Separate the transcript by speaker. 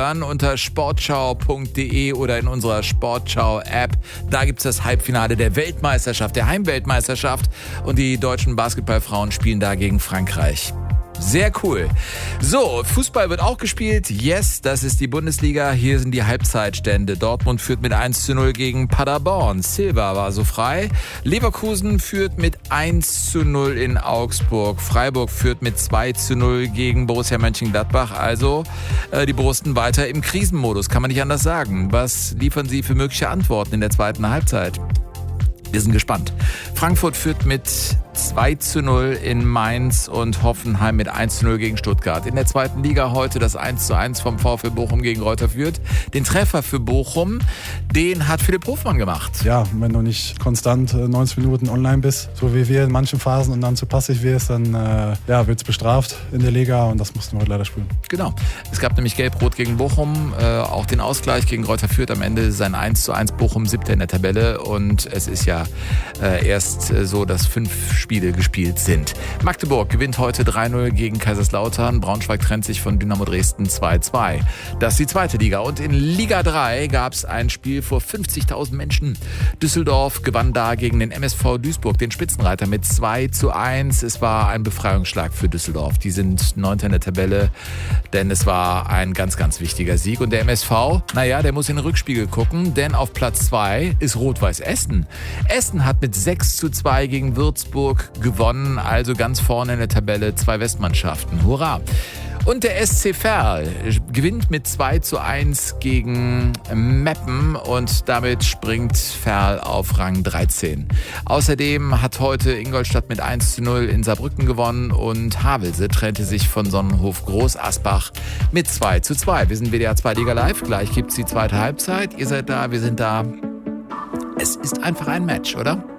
Speaker 1: nachhören unter sportschau.de oder in unserer Sportschau-App. Da gibt es das Halbfinale der Weltmeisterschaft, der Heimweltmeisterschaft. Und die deutschen Basketballfrauen spielen da gegen Frankreich. Sehr cool. So, Fußball wird auch gespielt. Yes, das ist die Bundesliga. Hier sind die Halbzeitstände. Dortmund führt mit 1:0 gegen Paderborn. Silva war so frei. Leverkusen führt mit 1:0 in Augsburg. Freiburg führt mit 2:0 gegen Borussia Mönchengladbach. Also die Borussen weiter im Krisenmodus, kann man nicht anders sagen. Was liefern sie für mögliche Antworten in der zweiten Halbzeit? Wir sind gespannt. Frankfurt führt mit 2:0 in Mainz und Hoffenheim mit 1:0 gegen Stuttgart. In der zweiten Liga heute das 1:1 vom VfL Bochum gegen Greuther Fürth. Den Treffer für Bochum, den hat Philipp Hofmann gemacht.
Speaker 2: Ja, wenn du nicht konstant 90 Minuten online bist, so wie wir in manchen Phasen und dann zu passiv wirst, dann wird es bestraft in der Liga und das mussten wir heute leider spielen.
Speaker 1: Genau. Es gab nämlich Gelb-Rot gegen Bochum, auch den Ausgleich gegen Greuther Fürth. Am Ende sein 1:1 Bochum 7. in der Tabelle und es ist ja erst so, dass 5 Spiele gespielt sind. Magdeburg gewinnt heute 3:0 gegen Kaiserslautern. Braunschweig trennt sich von Dynamo Dresden 2:2. Das ist die zweite Liga. Und in Liga 3 gab es ein Spiel vor 50.000 Menschen. Düsseldorf gewann da gegen den MSV Duisburg, den Spitzenreiter, mit 2:1. Es war ein Befreiungsschlag für Düsseldorf. Die sind 9. in der Tabelle, denn es war ein ganz, ganz wichtiger Sieg. Und der MSV, der muss in den Rückspiegel gucken, denn auf Platz 2 ist Rot-Weiß Essen. Essen hat mit 6:2 gegen Würzburg gewonnen, also ganz vorne in der Tabelle, 2 Westmannschaften. Hurra! Und der SC Verl gewinnt mit 2:1 gegen Meppen und damit springt Verl auf Rang 13. Außerdem hat heute Ingolstadt mit 1:0 in Saarbrücken gewonnen und Havelse trennte sich von Sonnenhof Groß Asbach mit 2:2. Wir sind WDR 2 Liga Live, gleich gibt's die zweite Halbzeit. Ihr seid da, wir sind da. Es ist einfach ein Match, oder?